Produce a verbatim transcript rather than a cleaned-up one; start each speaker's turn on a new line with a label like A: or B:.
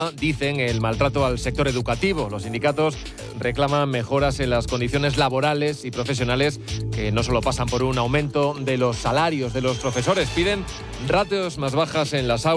A: dicen el maltrato al sector educativo. Los sindicatos reclaman mejoras en las condiciones laborales y profesionales que no solo pasan por un aumento de los salarios de los profesores, piden ratios más bajas en las aulas.